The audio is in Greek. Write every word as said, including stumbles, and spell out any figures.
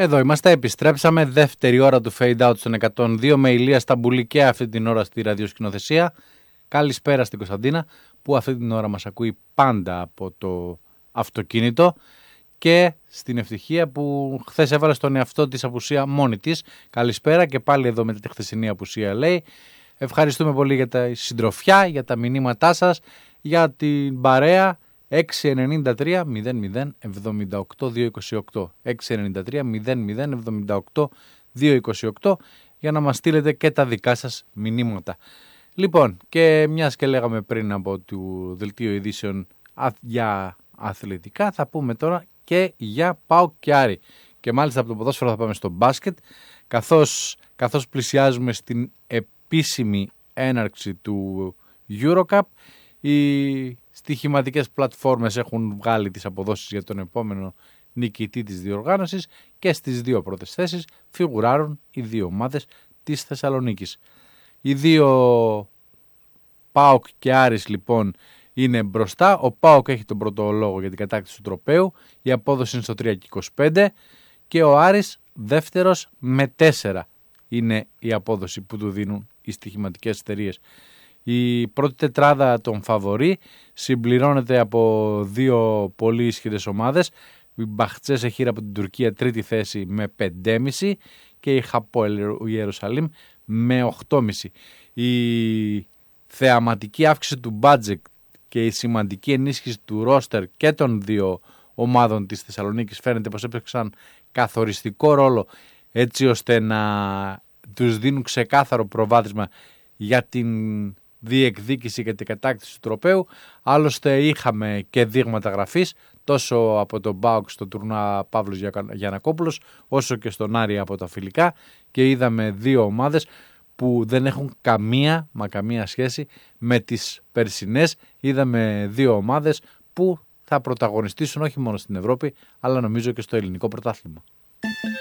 Εδώ είμαστε, επιστρέψαμε, δεύτερη ώρα του Fade Out στον εκατόν δύο με Ηλία Σταμπουλή και αυτή την ώρα στη ραδιοσκηνοθεσία. Καλησπέρα στην Κωνσταντίνα που αυτή την ώρα μας ακούει πάντα από το αυτοκίνητο και στην Ευτυχία που χθες έβαλε στον εαυτό της απουσία μόνη της. Καλησπέρα και πάλι εδώ με τη χθεσινή απουσία λέει. Ευχαριστούμε πολύ για τα συντροφιά, για τα μηνύματά σας, για την παρέα. έξι εννιά τρία μηδέν μηδέν εβδομήντα οκτώ διακόσια είκοσι οκτώ έξι εννιά τρία μηδέν μηδέν εβδομήντα οκτώ διακόσια είκοσι οκτώ για να μας στείλετε και τα δικά σας μηνύματα. Λοιπόν, και μιας και λέγαμε πριν από το δελτίο ειδήσεων για αθλητικά, θα πούμε τώρα και για ΠΑΟΚ και Άρη. Και μάλιστα από το ποδόσφαιρο θα πάμε στο μπάσκετ, καθώς, καθώς πλησιάζουμε στην επίσημη έναρξη του EuroCup. Οι στοιχηματικές πλατφόρμες έχουν βγάλει τις αποδόσεις για τον επόμενο νικητή της διοργάνωσης και στις δύο πρώτες θέσεις φιγουράρουν οι δύο ομάδες της Θεσσαλονίκης. Οι δύο ΠΑΟΚ και Άρης λοιπόν είναι μπροστά. Ο ΠΑΟΚ έχει τον πρώτο λόγο για την κατάκτηση του τροπαίου. Η απόδοση είναι στο τρία και είκοσι πέντε και ο Άρης δεύτερος με τέσσερα είναι η απόδοση που του δίνουν οι στοιχηματικές εταιρείες. Η πρώτη τετράδα των φαβορί συμπληρώνεται από δύο πολύ ισχυρές ομάδες. Η Μπαχτσές Εχείρα από την Τουρκία τρίτη θέση με πέντε κόμμα πέντε και η Χαπόελ Ιερουσαλήμ με οκτώ κόμμα πέντε. Η θεαματική αύξηση του budget και η σημαντική ενίσχυση του ρόστερ και των δύο ομάδων της Θεσσαλονίκης φαίνεται πως έπαιξαν καθοριστικό ρόλο έτσι ώστε να τους δίνουν ξεκάθαρο προβάδισμα για την διεκδίκηση και την κατάκτηση του τροπαίου. Άλλωστε είχαμε και δείγματα γραφής τόσο από τον ΠΑΟΚ στο τουρνουά Παύλος Γιαννακόπουλος όσο και στον Άρη από τα φιλικά και είδαμε δύο ομάδες που δεν έχουν καμία μα καμία σχέση με τις περσινές. Είδαμε δύο ομάδες που θα πρωταγωνιστήσουν όχι μόνο στην Ευρώπη αλλά νομίζω και στο ελληνικό πρωτάθλημα.